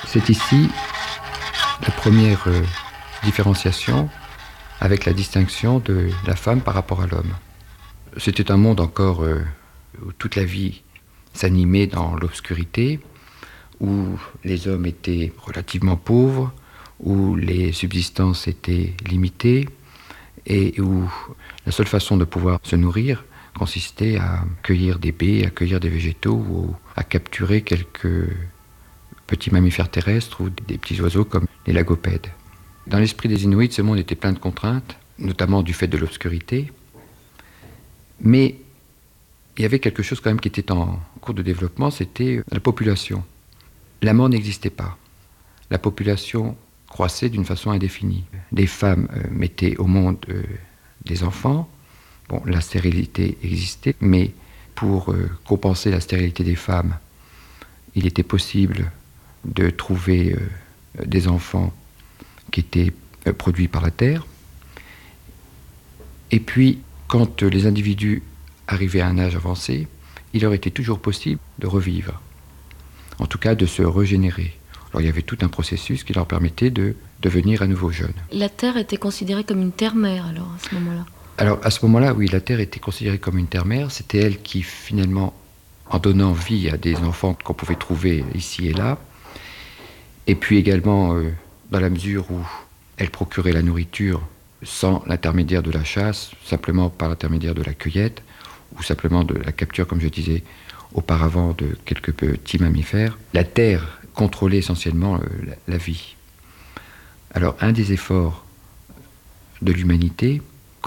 C'est ici la première différenciation avec la distinction de la femme par rapport à l'homme. C'était un monde encore où toute la vie s'animait dans l'obscurité, où les hommes étaient relativement pauvres, où les subsistances étaient limitées et où la seule façon de pouvoir se nourrir consistait à cueillir des baies, à cueillir des végétaux ou à capturer quelques petits mammifères terrestres ou des petits oiseaux comme les lagopèdes. Dans l'esprit des Inuits, ce monde était plein de contraintes, notamment du fait de l'obscurité, mais il y avait quelque chose quand même qui était en cours de développement, c'était la population. La mort n'existait pas. La population croissait d'une façon indéfinie. Les femmes mettaient au monde des enfants. Bon, la stérilité existait, mais pour compenser la stérilité des femmes, il était possible de trouver des enfants qui étaient produits par la terre. Et puis, quand les individus arrivaient à un âge avancé, il leur était toujours possible de revivre, en tout cas de se régénérer. Alors il y avait tout un processus qui leur permettait de devenir à nouveau jeunes. La Terre était considérée comme une terre-mère alors à ce moment-là? Alors à ce moment-là, oui, la Terre était considérée comme une terre-mère. C'était elle qui finalement, en donnant vie à des enfants qu'on pouvait trouver ici et là, et puis également dans la mesure où elle procurait la nourriture sans l'intermédiaire de la chasse, simplement par l'intermédiaire de la cueillette, ou simplement de la capture, comme je disais auparavant, de quelques petits mammifères. La terre contrôlait essentiellement la vie. Alors un des efforts de l'humanité,